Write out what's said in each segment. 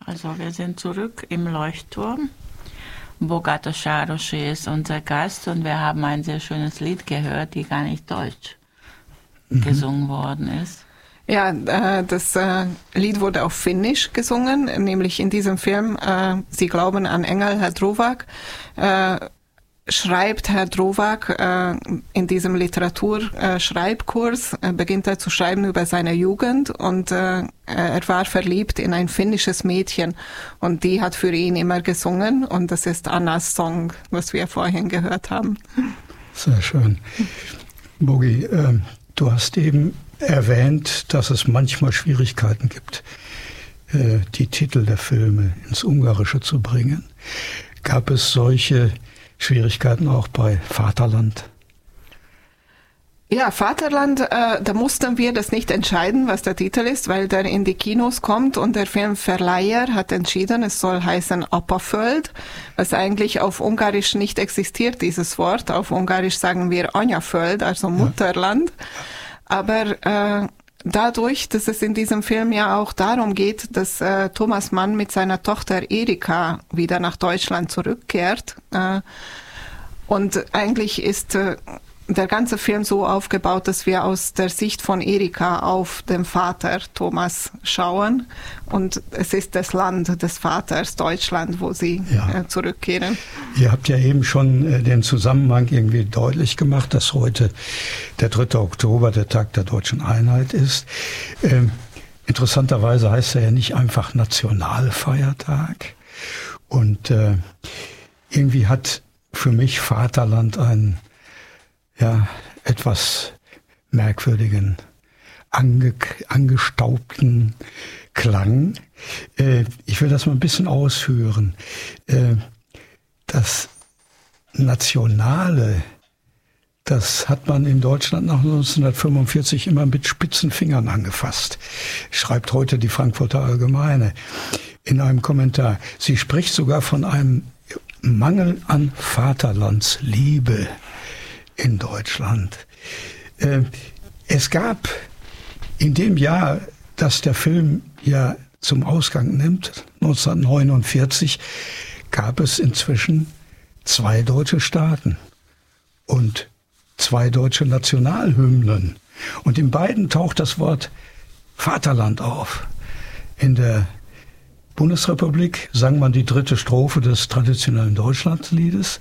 Also wir sind zurück im Leuchtturm. Bogato Sárosi ist unser Gast und wir haben ein sehr schönes Lied gehört, die gar nicht deutsch gesungen worden ist. Ja, das Lied wurde auf Finnisch gesungen, nämlich in diesem Film Sie glauben an Engel, Herr Drovák, schreibt Herr Drovák in diesem Literaturschreibkurs, beginnt er zu schreiben über seine Jugend und er war verliebt in ein finnisches Mädchen und die hat für ihn immer gesungen und das ist Annas Song, was wir vorhin gehört haben. Sehr schön. Bogi, du hast eben erwähnt, dass es manchmal Schwierigkeiten gibt, die Titel der Filme ins Ungarische zu bringen. Gab es solche Schwierigkeiten auch bei Vaterland? Ja, Vaterland, da mussten wir das nicht entscheiden, was der Titel ist, weil der in die Kinos kommt und der Filmverleiher hat entschieden, es soll heißen Apaföld, was eigentlich auf Ungarisch nicht existiert, dieses Wort. Auf Ungarisch sagen wir Anyaföld, also Mutterland. Ja. Aber dadurch, dass es in diesem Film ja auch darum geht, dass Thomas Mann mit seiner Tochter Erika wieder nach Deutschland zurückkehrt. Und eigentlich ist der ganze Film so aufgebaut, dass wir aus der Sicht von Erika auf den Vater Thomas schauen. Und es ist das Land des Vaters, Deutschland, wo sie zurückkehren. Ihr habt ja eben schon den Zusammenhang irgendwie deutlich gemacht, dass heute der 3. Oktober der Tag der Deutschen Einheit ist. Interessanterweise heißt er ja nicht einfach Nationalfeiertag. Und irgendwie hat für mich Vaterland einen etwas merkwürdigen, angestaubten Klang. Ich will das mal ein bisschen ausführen. Das Nationale, das hat man in Deutschland nach 1945 immer mit spitzen Fingern angefasst, schreibt heute die Frankfurter Allgemeine in einem Kommentar. Sie spricht sogar von einem Mangel an Vaterlandsliebe in Deutschland. Es gab in dem Jahr, das der Film ja zum Ausgang nimmt, 1949, gab es inzwischen 2 deutsche Staaten und 2 deutsche Nationalhymnen. Und in beiden taucht das Wort Vaterland auf. In der Bundesrepublik sang man die 3. Strophe des traditionellen Deutschlandliedes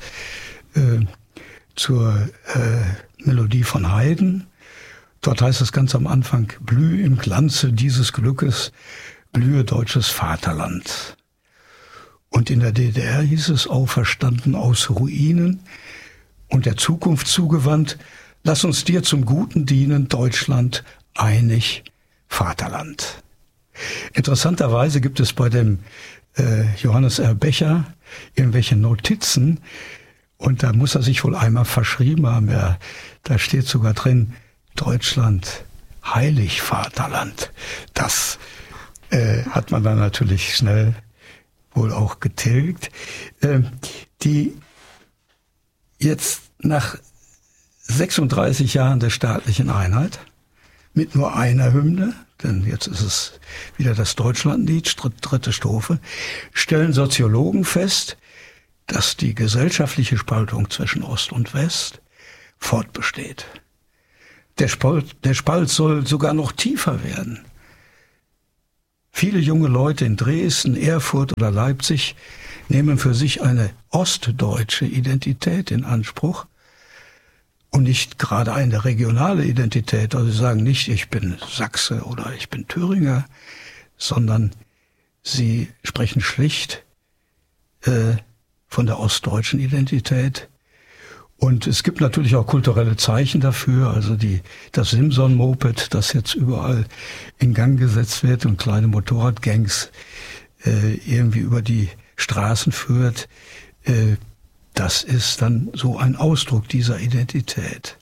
zur Melodie von Haydn. Dort heißt es ganz am Anfang: Blühe im Glanze dieses Glückes, blühe deutsches Vaterland. Und in der DDR hieß es: Auferstanden aus Ruinen und der Zukunft zugewandt, lass uns dir zum Guten dienen, Deutschland, einig, Vaterland. Interessanterweise gibt es bei dem Johannes R. Becher irgendwelche Notizen, und da muss er sich wohl einmal verschrieben haben. Ja, da steht sogar drin: Deutschland, heilig Vaterland. Das hat man dann natürlich schnell wohl auch getilgt. Die jetzt nach 36 Jahren der staatlichen Einheit mit nur einer Hymne, denn jetzt ist es wieder das Deutschlandlied, 3. Strophe, stellen Soziologen fest, dass die gesellschaftliche Spaltung zwischen Ost und West fortbesteht. Der Spalt soll sogar noch tiefer werden. Viele junge Leute in Dresden, Erfurt oder Leipzig nehmen für sich eine ostdeutsche Identität in Anspruch und nicht gerade eine regionale Identität. Also sie sagen nicht, ich bin Sachse oder ich bin Thüringer, sondern sie sprechen schlicht von der ostdeutschen Identität. Und es gibt natürlich auch kulturelle Zeichen dafür, also das Simson-Moped, das jetzt überall in Gang gesetzt wird und kleine Motorradgangs irgendwie über die Straßen führt, das ist dann so ein Ausdruck dieser Identität.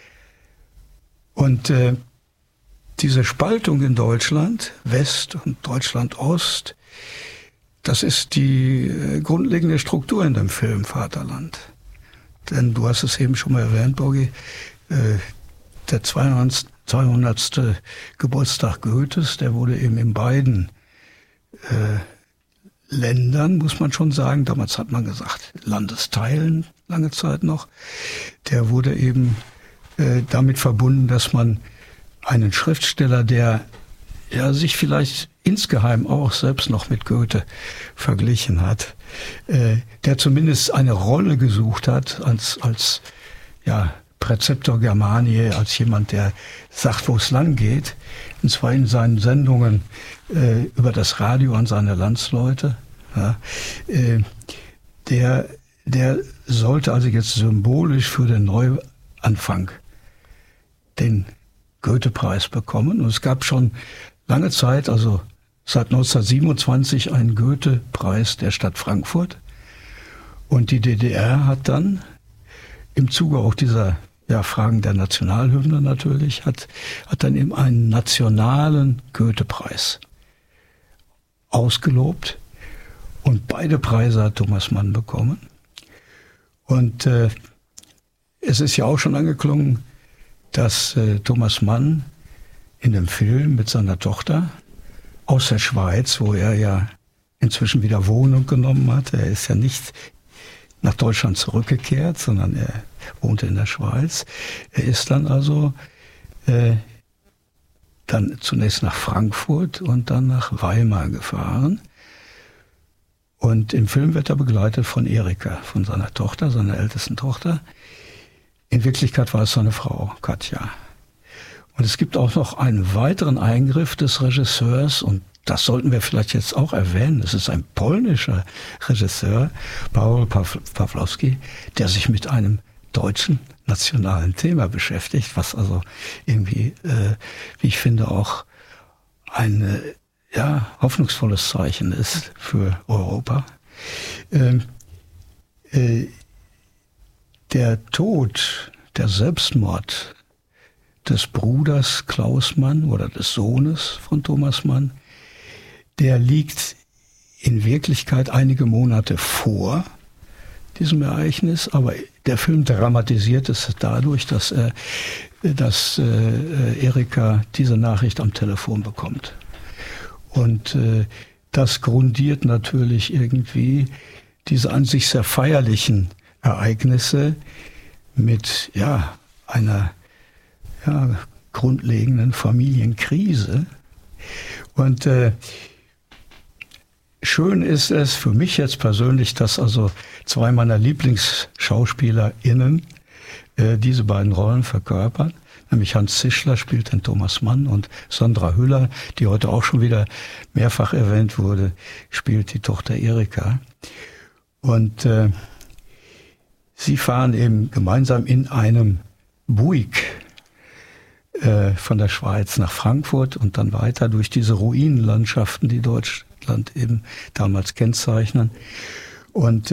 Und diese Spaltung in Deutschland, West und Deutschland Ost, das ist die grundlegende Struktur in dem Film Vaterland. Denn du hast es eben schon mal erwähnt, Bogi, der 200. Geburtstag Goethes, der wurde eben in beiden Ländern, muss man schon sagen, damals hat man gesagt Landesteilen, lange Zeit noch, der wurde eben damit verbunden, dass man einen Schriftsteller, der ja sich vielleicht insgeheim auch selbst noch mit Goethe verglichen hat, der zumindest eine Rolle gesucht hat als Präzeptor Germaniae, als jemand, der sagt, wo es lang geht, und zwar in seinen Sendungen über das Radio an seine Landsleute. Ja, der sollte also jetzt symbolisch für den Neuanfang den Goethe-Preis bekommen. Und es gab schon lange Zeit, also seit 1927, einen Goethe-Preis der Stadt Frankfurt. Und die DDR hat dann im Zuge auch dieser Fragen der Nationalhymne natürlich, hat dann eben einen nationalen Goethe-Preis ausgelobt. Und beide Preise hat Thomas Mann bekommen. Und es ist ja auch schon angeklungen, dass Thomas Mann in dem Film mit seiner Tochter aus der Schweiz, wo er ja inzwischen wieder Wohnung genommen hat, er ist ja nicht nach Deutschland zurückgekehrt, sondern er wohnte in der Schweiz. Er ist dann also dann zunächst nach Frankfurt und dann nach Weimar gefahren. Und im Film wird er begleitet von Erika, von seiner Tochter, seiner ältesten Tochter. In Wirklichkeit war es seine Frau, Katja. Und es gibt auch noch einen weiteren Eingriff des Regisseurs, und das sollten wir vielleicht jetzt auch erwähnen. Es ist ein polnischer Regisseur, Paweł Pawlowski, der sich mit einem deutschen nationalen Thema beschäftigt, was also irgendwie, wie ich finde, auch ein hoffnungsvolles Zeichen ist für Europa. Der Tod, der Selbstmord des Bruders Klaus Mann oder des Sohnes von Thomas Mann, der liegt in Wirklichkeit einige Monate vor diesem Ereignis, aber der Film dramatisiert es dadurch, dass Erika diese Nachricht am Telefon bekommt. Und das grundiert natürlich irgendwie diese an sich sehr feierlichen Ereignisse mit einer grundlegenden Familienkrise. Und schön ist es für mich jetzt persönlich, dass also zwei meiner LieblingsschauspielerInnen diese beiden Rollen verkörpern. Nämlich Hans Zischler spielt den Thomas Mann und Sandra Hüller, die heute auch schon wieder mehrfach erwähnt wurde, spielt die Tochter Erika. Und sie fahren eben gemeinsam in einem Buick von der Schweiz nach Frankfurt und dann weiter durch diese Ruinenlandschaften, die Deutschland eben damals kennzeichnen. Und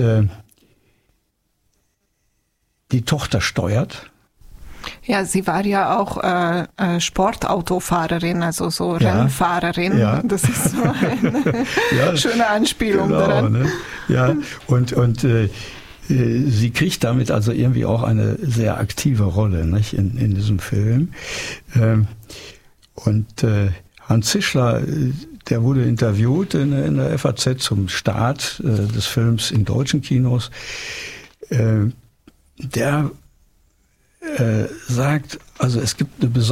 die Tochter steuert. Ja, sie war ja auch Sportautofahrerin, also so Rennfahrerin. Ja. Das ist so eine schöne Anspielung daran. Ne? Ja, und sie kriegt damit also irgendwie auch eine sehr aktive Rolle, nicht, in diesem Film. Und Hans Zischler, der wurde interviewt in der FAZ zum Start des Films in deutschen Kinos. Der sagt, also es gibt eine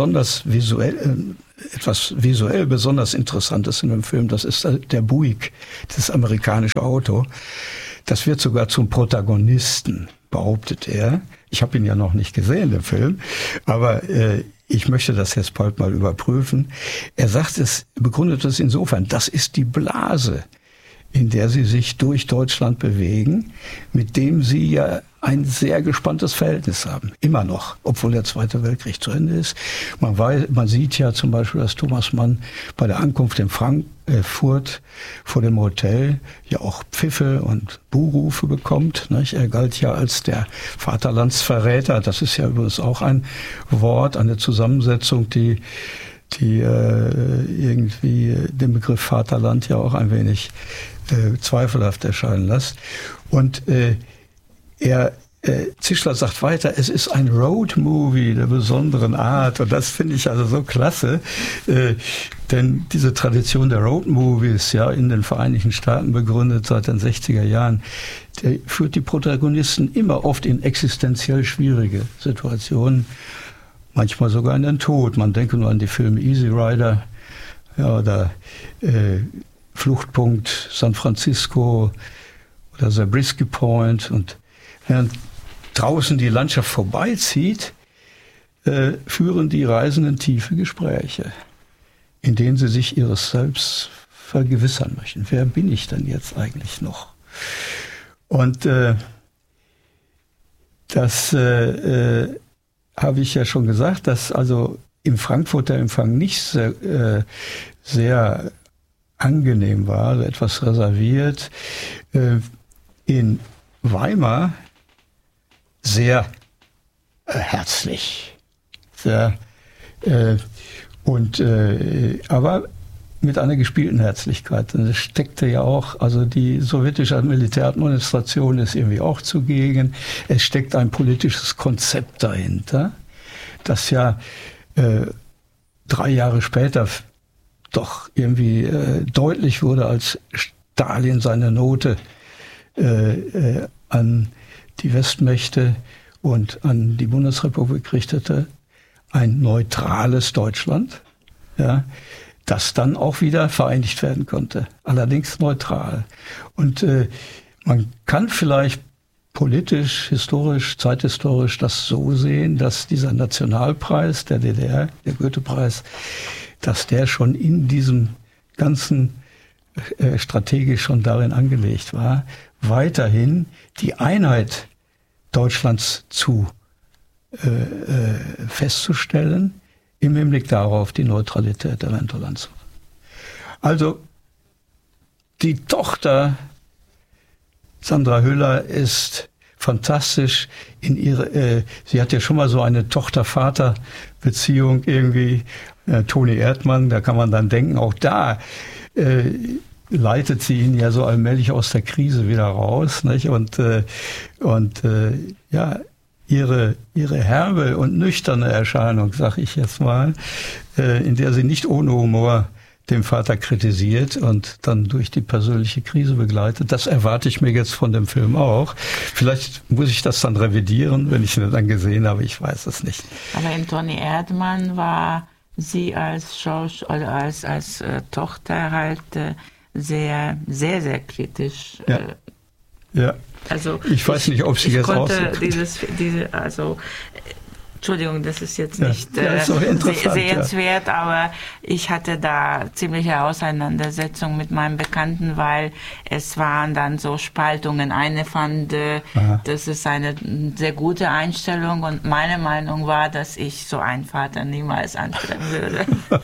etwas visuell besonders Interessantes in dem Film, das ist der Buick, das amerikanische Auto. Das wird sogar zum Protagonisten, behauptet er. Ich habe ihn ja noch nicht gesehen, den Film, aber ich möchte das jetzt bald mal überprüfen. Er sagt begründet es insofern, das ist die Blase, in der sie sich durch Deutschland bewegen, mit dem sie ja ein sehr gespanntes Verhältnis haben. Immer noch, obwohl der Zweite Weltkrieg zu Ende ist. Man sieht ja zum Beispiel, dass Thomas Mann bei der Ankunft in Frankfurt vor dem Hotel ja auch Pfiffe und Buhrufe bekommt. Nicht? Er galt ja als der Vaterlandsverräter. Das ist ja übrigens auch ein Wort, eine Zusammensetzung, die irgendwie den Begriff Vaterland ja auch ein wenig zweifelhaft erscheinen lässt. Und er Zischler sagt weiter, es ist ein Road-Movie der besonderen Art. Und das finde ich also so klasse. Denn diese Tradition der Road-Movies, ja, in den Vereinigten Staaten begründet seit den 60er Jahren, der führt die Protagonisten immer oft in existenziell schwierige Situationen. Manchmal sogar in den Tod. Man denke nur an die Filme Easy Rider, ja, oder Fluchtpunkt San Francisco oder Zabriskie Point. Und während draußen die Landschaft vorbeizieht, führen die Reisenden tiefe Gespräche, in denen sie sich ihres Selbst vergewissern möchten. Wer bin ich denn jetzt eigentlich noch? Und das habe ich ja schon gesagt, dass also im Frankfurter Empfang nicht sehr angenehm war, also etwas reserviert. In Weimar sehr herzlich, sehr, aber mit einer gespielten Herzlichkeit. Und es steckte ja auch, also die sowjetische Militäradministration ist irgendwie auch zugegen. Es steckt ein politisches Konzept dahinter, das ja 3 Jahre später doch irgendwie deutlich wurde, als Stalin seine Note an die Westmächte und an die Bundesrepublik richtete, ein neutrales Deutschland, ja, das dann auch wieder vereinigt werden konnte, allerdings neutral. Und man kann vielleicht politisch, historisch, zeithistorisch das so sehen, dass dieser Nationalpreis der DDR, der Goethe-Preis, dass der schon in diesem ganzen strategisch schon darin angelegt war, weiterhin die Einheit Deutschlands festzustellen, im Hinblick darauf die Neutralität eventuell anzunehmen. Also die Tochter Sandra Hüller ist fantastisch in sie hat ja schon mal so eine Tochter-Vater-Beziehung irgendwie, Toni Erdmann, da kann man dann denken, auch da leitet sie ihn ja so allmählich aus der Krise wieder raus, nicht? Und ihre herbe und nüchterne Erscheinung, sag ich jetzt mal, in der sie nicht ohne Humor den Vater kritisiert und dann durch die persönliche Krise begleitet. Das erwarte ich mir jetzt von dem Film auch. Vielleicht muss ich das dann revidieren, wenn ich ihn dann gesehen habe. Ich weiß es nicht. Aber in Toni Erdmann war sie als Tochter halt sehr, sehr, sehr kritisch. Ja. Also ich weiß nicht, ob sie jetzt konnte Entschuldigung, das ist jetzt nicht sehenswert, aber ich hatte da ziemliche Auseinandersetzungen mit meinem Bekannten, weil es waren dann so Spaltungen. Eine fand, das ist eine sehr gute Einstellung, und meine Meinung war, dass ich so einen Vater niemals anstellen würde.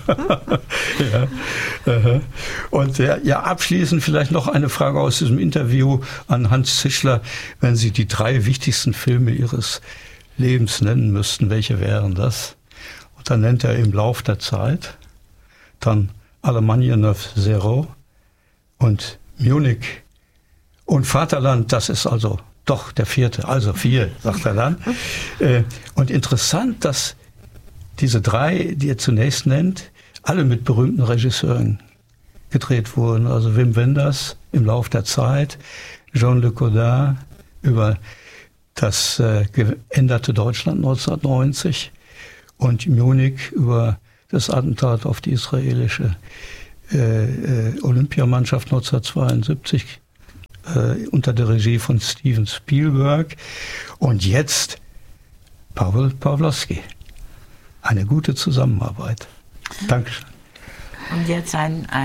Ja. Und abschließend vielleicht noch eine Frage aus diesem Interview an Hans Zischler. Wenn Sie die 3 wichtigsten Filme Ihres Lebens nennen müssten, welche wären das? Und dann nennt er Im Lauf der Zeit, dann Allemagne 9-0 und Munich und Vaterland, das ist also doch der 4., also 4, sagt er dann. Und interessant, dass diese 3, die er zunächst nennt, alle mit berühmten Regisseuren gedreht wurden. Also Wim Wenders, Im Lauf der Zeit, Jean-Luc Godard über das geänderte Deutschland 1990 und Munich über das Attentat auf die israelische Olympiamannschaft 1972 unter der Regie von Steven Spielberg. Und jetzt Paweł Pawlowski. Eine gute Zusammenarbeit. Dankeschön. Und jetzt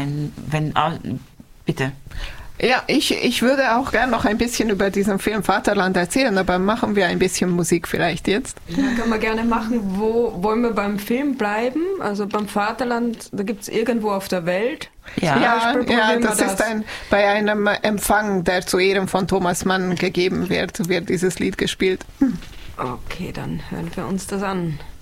bitte. Ja, ich würde auch gern noch ein bisschen über diesen Film Vaterland erzählen, aber machen wir ein bisschen Musik vielleicht jetzt. Ja, können wir gerne machen. Wo wollen wir beim Film bleiben? Also beim Vaterland, da gibt es irgendwo auf der Welt. Ja, das ist bei einem Empfang, der zu Ehren von Thomas Mann gegeben wird dieses Lied gespielt. Okay, dann hören wir uns das an.